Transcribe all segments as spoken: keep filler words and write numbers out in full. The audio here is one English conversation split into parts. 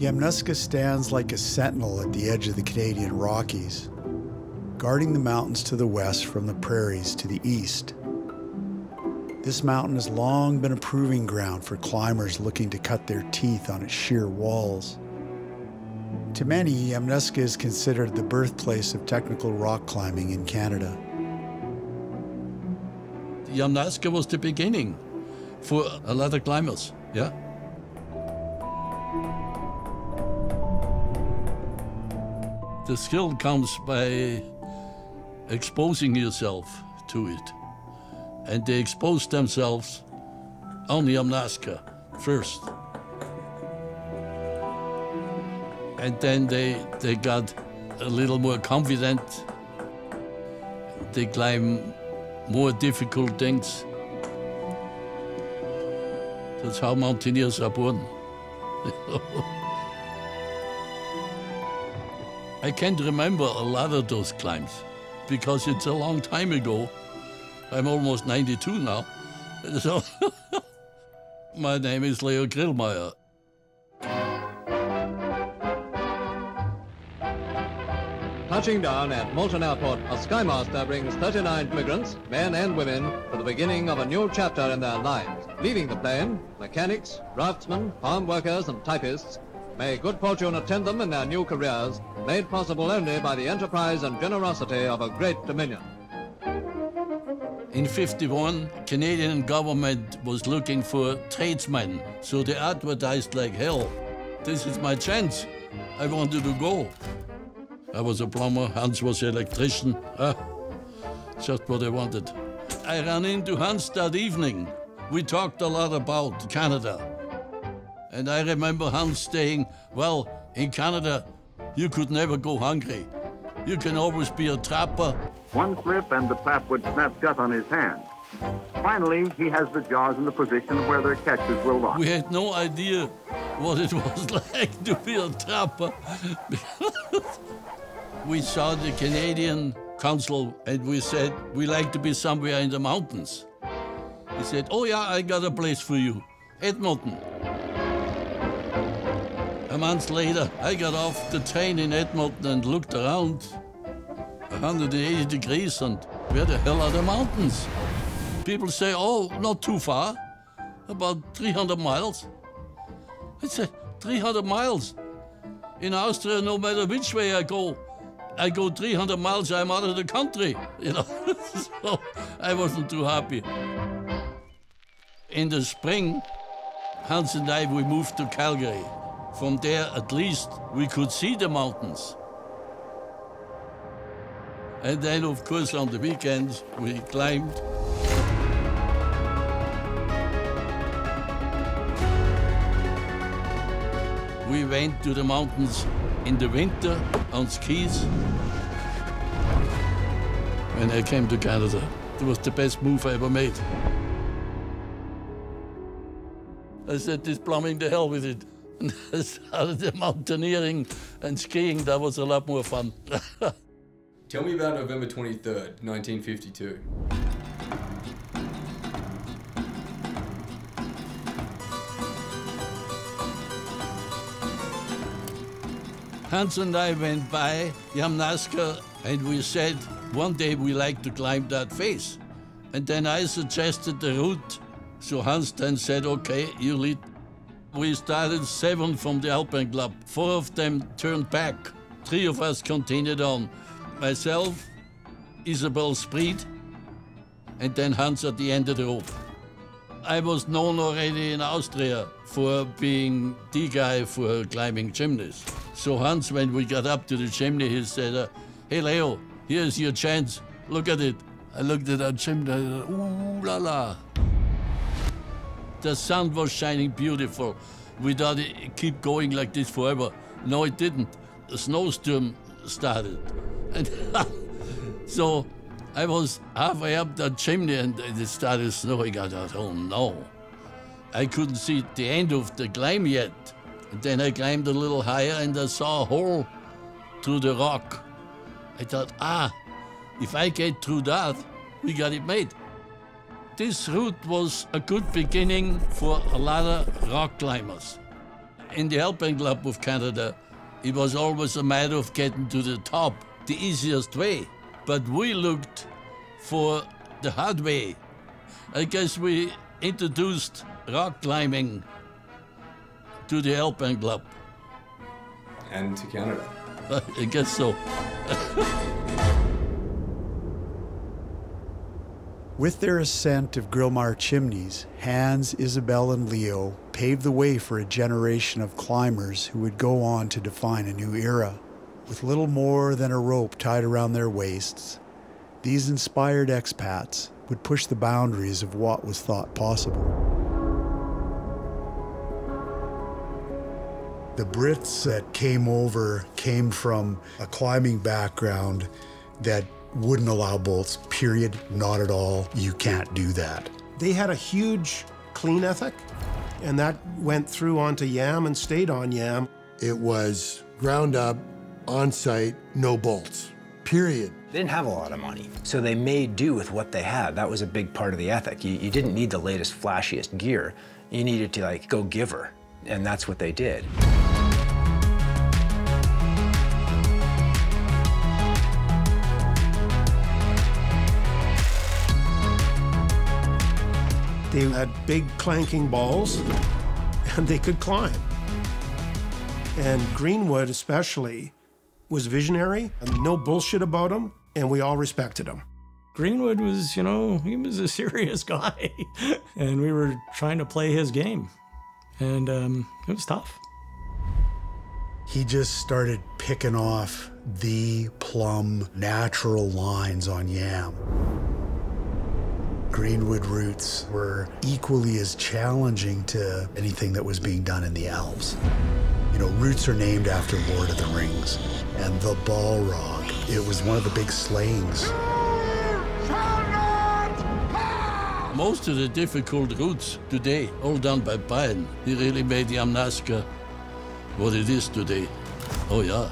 Yamnuska stands like a sentinel at the edge of the Canadian Rockies, guarding the mountains to the west from the prairies to the east. This mountain has long been a proving ground for climbers looking to cut their teeth on its sheer walls. To many, Yamnuska is considered the birthplace of technical rock climbing in Canada. Yamnuska was the beginning for a lot of climbers, yeah. The skill comes by exposing yourself to it. And they exposed themselves on Yamnuska first. And then they, they got a little more confident. They climb more difficult things. That's how mountaineers are born. I can't remember a lot of those climbs because it's a long time ago. I'm almost ninety-two now. So my name is Leo Grillmeyer. Touching down at Moulton Airport, a Skymaster brings thirty-nine immigrants, men and women, to the beginning of a new chapter in their lives. Leaving the plane, mechanics, draftsmen, farm workers and typists, may good fortune attend them in their new careers, made possible only by the enterprise and generosity of a great dominion. In fifty-one, Canadian government was looking for tradesmen, so they advertised like hell. This is my chance. I wanted to go. I was a plumber, Hans was an electrician. Ah, just what I wanted. I ran into Hans that evening. We talked a lot about Canada. And I remember Hans saying, well, in Canada, you could never go hungry. You can always be a trapper. One slip and the trap would snap shut on his hand. Finally, he has the jaws in the position where their catches will lock. We had no idea what it was like to be a trapper. We saw the Canadian consul and we said, we like to be somewhere in the mountains. He said, oh yeah, I got a place for you, Edmonton. A month later, I got off the train in Edmonton and looked around. one hundred eighty degrees, and where the hell are the mountains? People say, oh, not too far, about three hundred miles. I said, three hundred miles? In Austria, no matter which way I go, I go three hundred miles, I'm out of the country, you know. So I wasn't too happy. In the spring, Hans and I, we moved to Calgary. From there, at least, we could see the mountains. And then, of course, on the weekends, we climbed. We went to the mountains in the winter on skis. When I came to Canada, it was the best move I ever made. I said, this plumbing, the hell with it. And I started the mountaineering and skiing. That was a lot more fun. Tell me about November twenty-third, nineteen fifty-two. Hans and I went by Yamnuska and we said, one day we like to climb that face. And then I suggested the route. So Hans then said, okay, you lead. We started seven from the Alpine Club. Four of them turned back. Three of us continued on. Myself, Isabel Spreed, and then Hans at the end of the rope. I was known already in Austria for being the guy for climbing chimneys. So Hans, when we got up to the chimney, he said, uh, hey Leo, here's your chance. Look at it. I looked at that chimney, and, ooh la la. The sun was shining beautiful. We thought it'd keep going like this forever. No, it didn't. A snowstorm started. And so I was halfway up that chimney and it started snowing. I thought, oh no. I couldn't see the end of the climb yet. And then I climbed a little higher and I saw a hole through the rock. I thought, ah, if I get through that, we got it made. This route was a good beginning for a lot of rock climbers. In the Alpine Club of Canada, it was always a matter of getting to the top, the easiest way. But we looked for the hard way. I guess we introduced rock climbing to the Alpine Club. And to Canada. I guess so. With their ascent of Grillmar chimneys, Hans, Isabel, and Leo paved the way for a generation of climbers who would go on to define a new era. With little more than a rope tied around their waists, these inspired expats would push the boundaries of what was thought possible. The Brits that came over came from a climbing background that wouldn't allow bolts, period, not at all. You can't do that. They had a huge clean ethic, and that went through onto Yam and stayed on Yam. It was ground up, on site, no bolts, period. They didn't have a lot of money, so they made do with what they had. That was a big part of the ethic. You, you didn't need the latest, flashiest gear. You needed to, like, go giver, and that's what they did. They had big clanking balls, and they could climb. And Greenwood especially was visionary, and no bullshit about him, and we all respected him. Greenwood was, you know, he was a serious guy, and we were trying to play his game, and um, it was tough. He just started picking off the plumb natural lines on Yam. Greenwood routes were equally as challenging to anything that was being done in the Alps. You know, routes are named after Lord of the Rings, and the Balrog, it was one of the big slayings. Most of the difficult routes today, all done by Brian. He really made Yamnaska what it is today. Oh, yeah.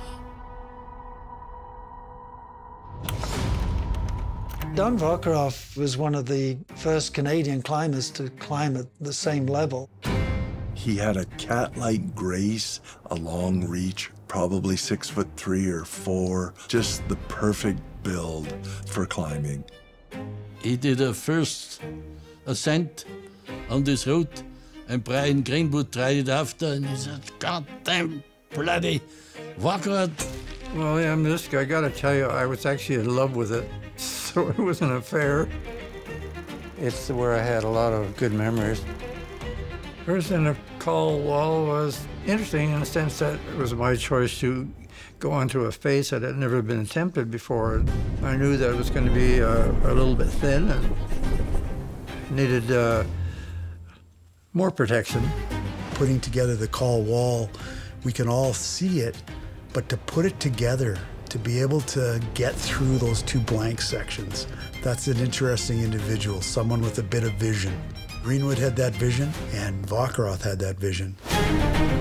Don Vacherov was one of the first Canadian climbers to climb at the same level. He had a cat-like grace, a long reach, probably six foot three or four, just the perfect build for climbing. He did a first ascent on this route, and Brian Greenwood tried it after, and he said, God damn bloody Vacherov. Well, yeah, Yamnaska, I gotta tell you, I was actually in love with it. So it was an affair. It's where I had a lot of good memories. First in the call wall was interesting in the sense that it was my choice to go onto a face that had never been attempted before. I knew that it was going to be uh, a little bit thin and needed uh, more protection. Putting together the call wall, we can all see it, but to put it together, to be able to get through those two blank sections, that's an interesting individual, someone with a bit of vision. Greenwood had that vision, and Vacherov had that vision.